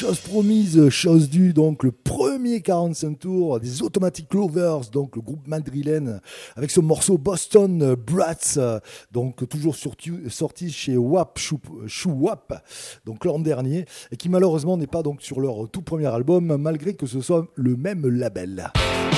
Chose promise, chose due, donc le premier 45 tours des Automatic Lovers, donc le groupe madrilène, avec ce morceau Boston Brats, donc toujours sorti chez WAP, Chou WAP, donc l'an dernier, et qui malheureusement n'est pas donc sur leur tout premier album, malgré que ce soit le même label.